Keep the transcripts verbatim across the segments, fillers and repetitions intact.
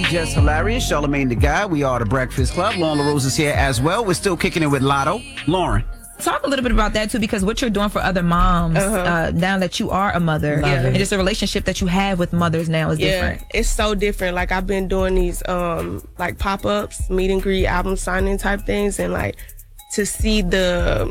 Just Hilarious, Charlamagne the Guy. We are the Breakfast Club. Lauren LaRose is here as well. We're still kicking it with Lotto. Lauren. Talk a little bit about that, too, because what you're doing for other moms, uh-huh. uh, now that you are a mother, yeah. and just a relationship that you have with mothers now is yeah, different. It's so different. Like, I've been doing these, um, like, pop-ups, meet and greet, album signing type things, and, like, to see the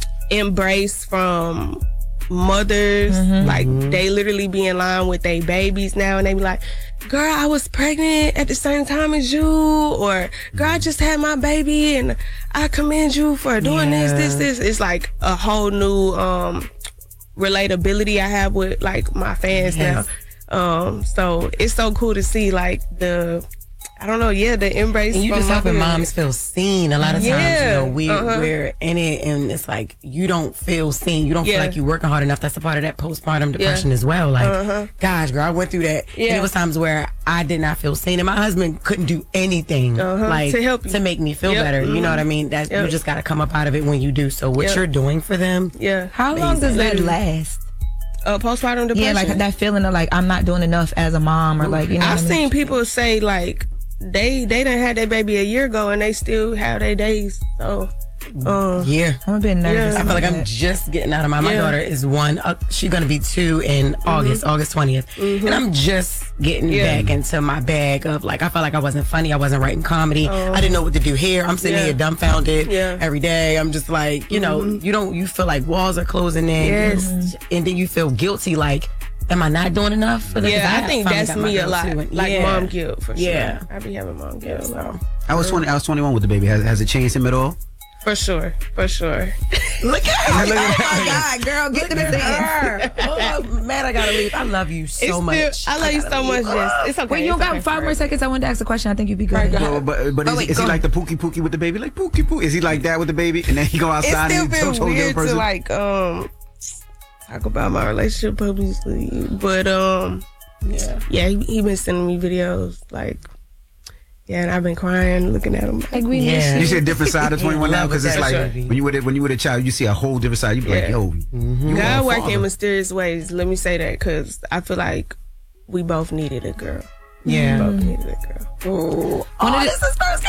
embrace from mothers, mm-hmm. like, mm-hmm. they literally be in line with their babies now, and they be like, girl, I was pregnant at the same time as you, or girl, I just had my baby and I commend you for doing yeah. this, this, this. It's like a whole new um, relatability I have with like my fans yes. now. Um, so it's so cool to see like the, I don't know, yeah, the embrace. And you just helping moms feel seen. A lot of times, yeah. you know, we, uh-huh. we're in it and it's like, you don't feel seen. You don't yeah. feel like you're working hard enough. That's a part of that postpartum depression yeah. as well. Like, uh-huh. gosh, girl, I went through that. Yeah. And it was times where I did not feel seen. And my husband couldn't do anything uh-huh. like to help you. to make me feel yep. better. Mm-hmm. You know what I mean? That yep. You just got to come up out of it when you do. So what yep. you're doing for them. Yeah. How long does that last? Uh, postpartum depression? Yeah, like that feeling of like, I'm not doing enough as a mom or like, you know I've what I seen mean? people say like, They they done had their baby a year ago and they still have their days. So um, yeah, I'm a bit nervous. Yeah. I feel like I'm just getting out of my. My yeah. daughter is one. Uh, she's gonna be two in mm-hmm. August, August twentieth, mm-hmm. and I'm just getting yeah. back into my bag of like. I felt like I wasn't funny. I wasn't writing comedy. Um, I didn't know what to do here. I'm sitting yeah. here dumbfounded yeah. every day. I'm just like, you know, mm-hmm. you don't. You feel like walls are closing in, yes. and then you feel guilty like. Am I not doing enough for this? Yeah, I, I think that's me a lot. Too. Like yeah. mom guilt for sure. Yeah. I be having mom guilt. So. I was twenty. I was twenty-one with the baby. Has, has it changed him at all? For sure. For sure. Look at her. Oh my God, girl, get them in her. Oh, man, I gotta leave. I love you so it's much. Still, I love I you so leave. much, Jess. It's okay. When you it's got okay five more seconds, I wanted to ask a question. I think you'd be good. No, but but oh, is, wait, is he like the Pookie Pookie with the baby? Like Pookie Pookie? Is he like that with the baby? And then he go outside it and still he feels weird person? to like um talk about my relationship publicly, but um yeah, yeah, he, he been sending me videos like. Yeah, and I've been crying looking at him. Like we yeah. You see a different side of twenty-one now because it's like sure. when you were when you were a child, you see a whole different side. You be yeah. like, yo, mm-hmm. God work in mysterious ways. Let me say that because I feel like we both needed a girl. Yeah, we both needed a girl. Oh, oh this is first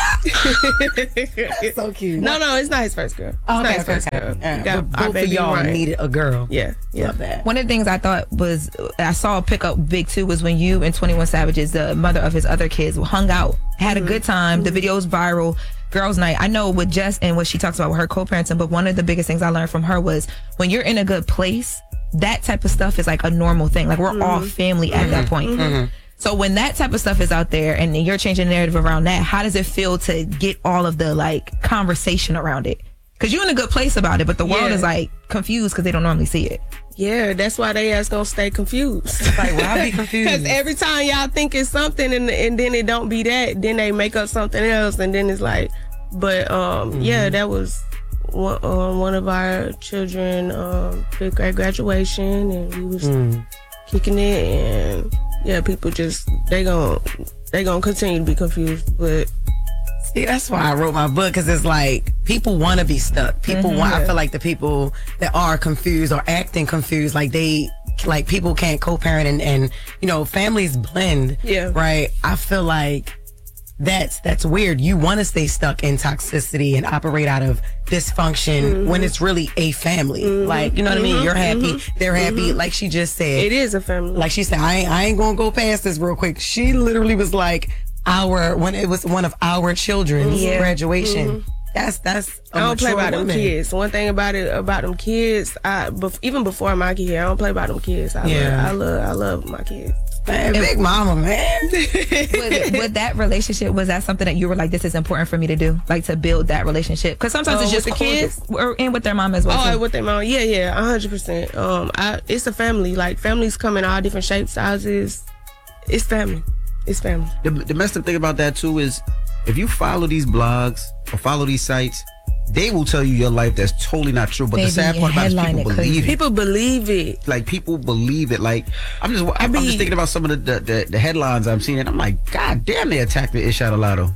girl. That's so cute. No, no, it's not his first girl. It's oh, not okay, his first okay. girl. Yeah. Got both of y'all right. needed a girl. Yeah, yeah. Love that. One of the things I thought was I saw pick up big too was when you and twenty-one Savages, the mother of his other kids, hung out, had mm-hmm. a good time. The video was viral. Girls' night. I know with Jess and what she talks about with her co-parenting, but one of the biggest things I learned from her was when you're in a good place, that type of stuff is like a normal thing. Like we're mm-hmm. all family at mm-hmm. that point. Mm-hmm. So when that type of stuff is out there and you're changing the narrative around that, how does it feel to get all of the like conversation around it? Because you're in a good place about it, but the world yeah. is like confused because they don't normally see it. Yeah, that's why they ass gonna stay confused. Like, why be confused? Because every time y'all think it's something and and then it don't be that, then they make up something else, and then it's like, but um, mm-hmm. yeah, that was one, um, one of our children um, fifth grade graduation, and we was mm. kicking it, and yeah, people just they gonna they gonna continue to be confused, but. See, that's why I wrote my book, because it's like people want to be stuck. People mm-hmm. want. I feel like the people that are confused or acting confused, like they, like people can't co-parent and, and you know, families blend. Yeah. Right. I feel like that's that's weird. You want to stay stuck in toxicity and operate out of dysfunction mm-hmm. when it's really a family. Mm-hmm. Like, you know what mm-hmm. I mean? You're happy, mm-hmm. they're happy. Mm-hmm. Like she just said, it is a family. Like she said, I ain't, I ain't gonna go past this real quick. She literally was like. Our when it was one of our children's yeah. graduation. Mm-hmm. That's that's. I don't play about woman. them kids. One thing about it about them kids, I bef- even before my kid, I don't play about them kids. I yeah. love, I love, I love my kids. Man, big mama, man. with, with that relationship, was that something that you were like, this is important for me to do, like to build that relationship? Because sometimes oh, it's just with the cool kids, to, or and with their mom as well. Oh, too. with their mom, yeah, yeah, a hundred percent. Um, I it's a family. Like families come in all different shapes, sizes. It's family. It's family. The, the messed up thing about that too is if you follow these blogs or follow these sites, they will tell you your life that's totally not true. But Baby, the sad part about it is people believe it. People believe it. Like people believe it. Like I'm just I'm, I'm just thinking about some of the, the, the, the headlines I'm seeing, and I'm like, God damn, they attacked the ish out of Lotto.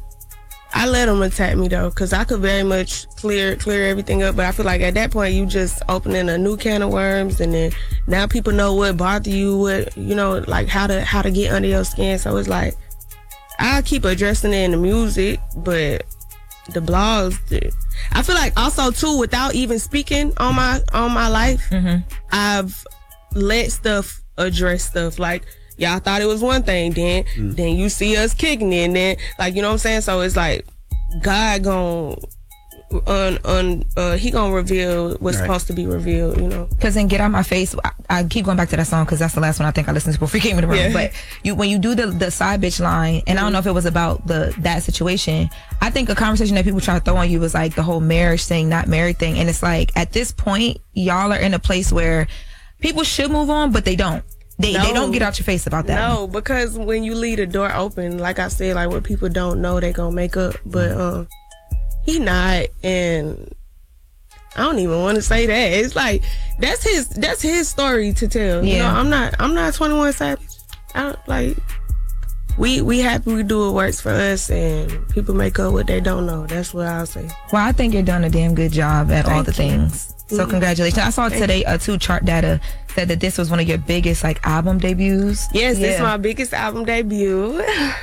I let them attack me though, because I could very much clear clear everything up. But I feel like at that point, you just opening a new can of worms, and then now people know what bothers you, what you know, like how to how to get under your skin. So it's like I keep addressing it in the music, but the blogs, the, I feel like also too, without even speaking on my on my life, mm-hmm. I've let stuff address stuff. Like, y'all thought it was one thing, then mm. then you see us kicking it, and then like, you know what I'm saying? So it's like God gon' on on uh, he gonna reveal what's right. supposed to be revealed, you know. Because in Get Out My Face, I, I keep going back to that song because that's the last one I think I listened to before he came in the room. Yeah. But you when you do the the side bitch line, and mm-hmm. I don't know if it was about the that situation. I think a conversation that people try to throw on you was like the whole marriage thing, not married thing, and it's like at this point, y'all are in a place where people should move on, but they don't. They no. they don't get out your face about that. No, because when you leave the door open, like I said, like what people don't know, they gonna make up. But um, he not, and I don't even want to say that. It's like that's his that's his story to tell. Yeah. You know, I'm not I'm not twenty-one Savage. I don't like. We we happy we do what works for us, and people make up what they don't know. That's what I'll say. Well, I think you're doing a damn good job at Thank all the you. things. So Mm-hmm. congratulations. I saw Thank today uh, two chart data said that this was one of your biggest like album debuts. Yes, yeah. this is my biggest album debut.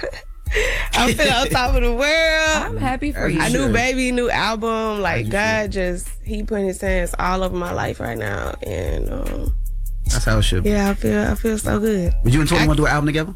I feel on top of the world. I'm happy for you. I knew baby, new album. Like God just he putting his hands all over my life right now, and um, that's how it should be. Yeah, I feel I feel so good. Would you and Tony want to do an album together?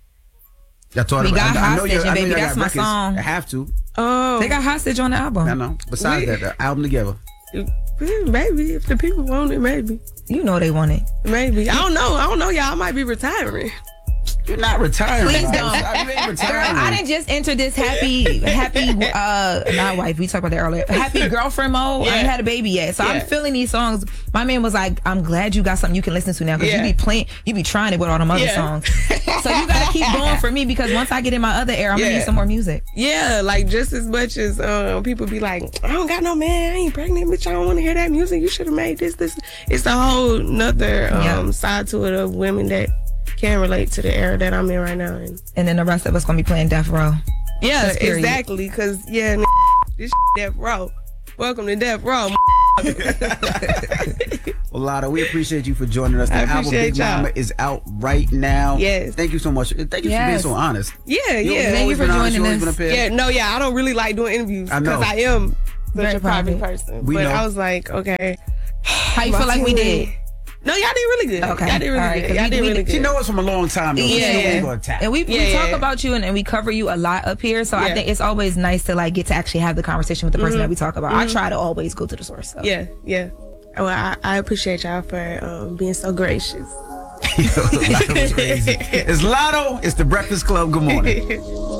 I thought we got I, Hostage, I know and baby, I that's my song. I have to. Oh, they got Hostage on the album. I know. Besides we, that, the album together. Maybe if the people want it, maybe. You know they want it. Maybe. I don't know. I don't know. Y'all I might be retiring. You're not retiring. Please don't. You ain't retiring. Girl, I didn't just enter this happy, happy, uh, not wife. We talked about that earlier. Happy girlfriend mode. Yeah. I ain't had a baby yet, so Yeah. I'm feeling these songs. My man was like, "I'm glad you got something you can listen to now because Yeah. you be playing, you be trying it with all them other Yeah. songs. So you gotta keep going for me because once I get in my other era, I'm gonna Yeah. need some more music. Yeah, like just as much as um, people be like, I don't got no man, I ain't pregnant, bitch. I don't want to hear that music. You should have made this. This. It's a whole nother um, Yeah. side to it of women that can relate to the era that I'm in right now. And, And then the rest of us gonna be playing Death Row. yeah, That's period. exactly. Because yeah, n- this Death Row. Welcome to Death Row. Well, Lada, we appreciate you for joining us. The I album appreciate Big y'all. Mama is out right now. Yes. Thank you so much. Thank you Yes. for being so honest. Yeah, You- yeah. Thank you always for been honest. joining You always us. been up here. Yeah, no, yeah, I don't really like doing interviews I know. because I am such Very a private private. person. We but know. I was like, okay. How you feel like we did? No, y'all did really good. Okay. Y'all did really All right, good. 'cause Y'all we- did we- really good. She knows us from a long time. Though. Yeah, She yeah. know we attack. And we, we Yeah, talk yeah. about you and, and we cover you a lot up here. So I Yeah. think it's always nice to like get to actually have the conversation with the person Mm-hmm. that we talk about. I try to always go to the source. So. Yeah, yeah. Well, I, I appreciate y'all for um, being so gracious. Lotto was crazy. It's Lotto. It's the Breakfast Club. Good morning.